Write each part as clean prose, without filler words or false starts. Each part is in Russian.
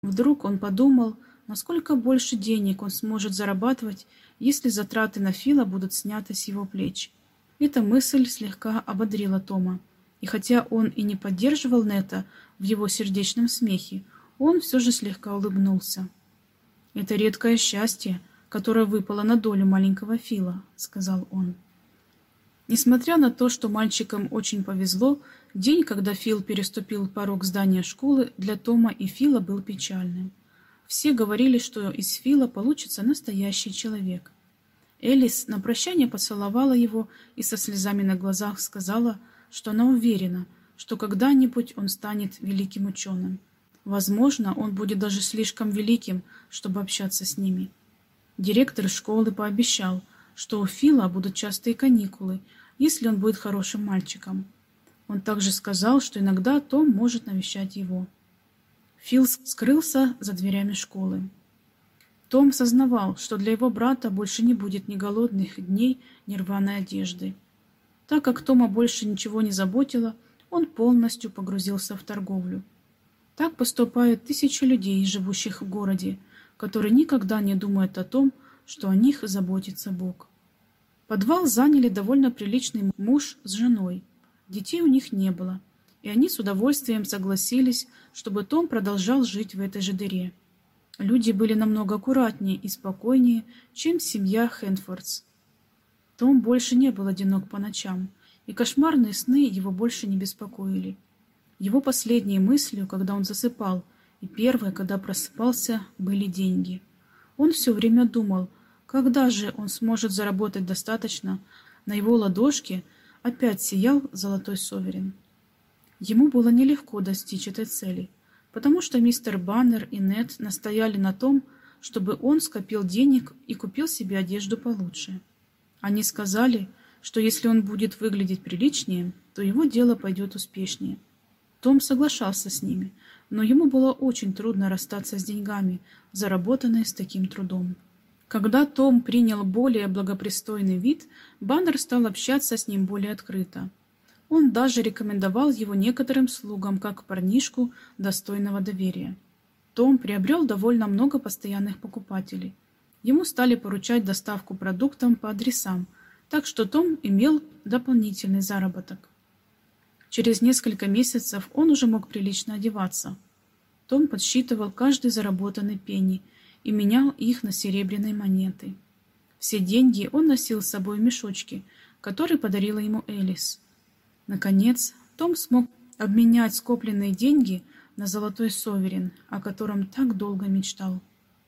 Вдруг он подумал, насколько больше денег он сможет зарабатывать, если затраты на Фила будут сняты с его плеч. Эта мысль слегка ободрила Тома, и хотя он и не поддерживал Нета в его сердечном смехе, он все же слегка улыбнулся. «Это редкое счастье, которое выпало на долю маленького Фила», — сказал он. Несмотря на то, что мальчикам очень повезло, день, когда Фил переступил порог здания школы, для Тома и Фила был печальным. Все говорили, что из Фила получится настоящий человек. Элис на прощание поцеловала его и со слезами на глазах сказала, что она уверена, что когда-нибудь он станет великим ученым. Возможно, он будет даже слишком великим, чтобы общаться с ними. Директор школы пообещал, что у Фила будут частые каникулы, если он будет хорошим мальчиком. Он также сказал, что иногда Том может навещать его. Фил скрылся за дверями школы. Том сознавал, что для его брата больше не будет ни голодных дней, ни рваной одежды. Так как Тома больше ничего не заботило, он полностью погрузился в торговлю. Так поступают тысячи людей, живущих в городе, которые никогда не думают о том, что о них заботится Бог. Подвал заняли довольно приличный муж с женой. Детей у них не было, и они с удовольствием согласились, чтобы Том продолжал жить в этой же дыре. Люди были намного аккуратнее и спокойнее, чем семья Хэнфордс. Том больше не был одинок по ночам, и кошмарные сны его больше не беспокоили. Его последней мыслью, когда он засыпал, и первой, когда просыпался, были деньги. Он все время думал, когда же он сможет заработать достаточно. На его ладошке опять сиял золотой соверен. Ему было нелегко достичь этой цели, потому что мистер Баннер и Нет настояли на том, чтобы он скопил денег и купил себе одежду получше. Они сказали, что если он будет выглядеть приличнее, то его дело пойдет успешнее. Том соглашался с ними, но ему было очень трудно расстаться с деньгами, заработанные с таким трудом. Когда Том принял более благопристойный вид, Баннер стал общаться с ним более открыто. Он даже рекомендовал его некоторым слугам как парнишку достойного доверия. Том приобрел довольно много постоянных покупателей. Ему стали поручать доставку продуктов по адресам, так что Том имел дополнительный заработок. Через несколько месяцев он уже мог прилично одеваться. Том подсчитывал каждый заработанный пенни и менял их на серебряные монеты. Все деньги он носил с собой в мешочке, который подарила ему Элис. Наконец, Том смог обменять скопленные деньги на золотой соверен, о котором так долго мечтал.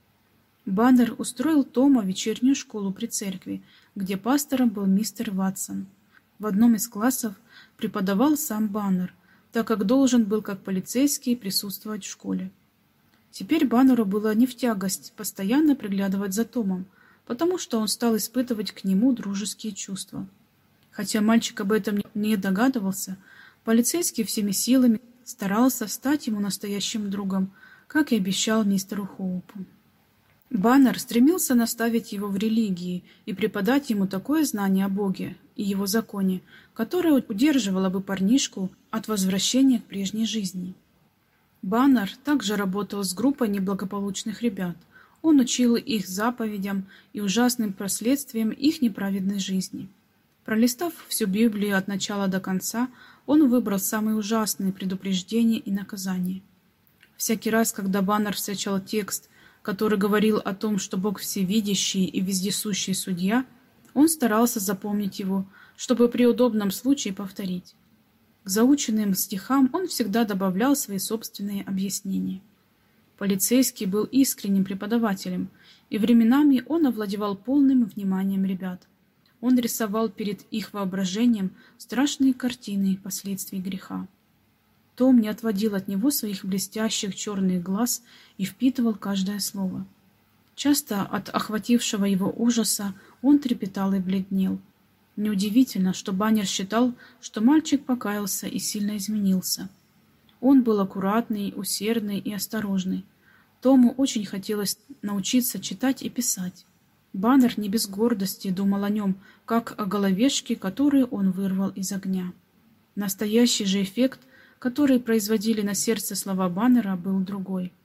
Баннер устроил Тома вечернюю школу при церкви, где пастором был мистер Ватсон. В одном из классов преподавал сам Баннер, так как должен был как полицейский присутствовать в школе. Теперь Баннеру было не в тягость постоянно приглядывать за Томом, потому что он стал испытывать к нему дружеские чувства. Хотя мальчик об этом не догадывался, полицейский всеми силами старался стать ему настоящим другом, как и обещал мистеру Хоупу. Баннер стремился наставить его в религии и преподать ему такое знание о Боге и его законе, которое удерживало бы парнишку от возвращения к прежней жизни. Баннер также работал с группой неблагополучных ребят. Он учил их заповедям и ужасным последствиям их неправедной жизни. Пролистав всю Библию от начала до конца, он выбрал самые ужасные предупреждения и наказания. Всякий раз, когда Баннер встречал текст, который говорил о том, что Бог всевидящий и вездесущий судья, он старался запомнить его, чтобы при удобном случае повторить. К заученным стихам он всегда добавлял свои собственные объяснения. Полицейский был искренним преподавателем, и временами он овладевал полным вниманием ребят. Он рисовал перед их воображением страшные картины последствий греха. Том не отводил от него своих блестящих черных глаз и впитывал каждое слово. Часто от охватившего его ужаса он трепетал и бледнел. Неудивительно, что Баннер считал, что мальчик покаялся и сильно изменился. Он был аккуратный, усердный и осторожный. Тому очень хотелось научиться читать и писать. Баннер не без гордости думал о нем, как о головешке, которую он вырвал из огня. Настоящий же эффект, который производили на сердце слова Баннера, был другой.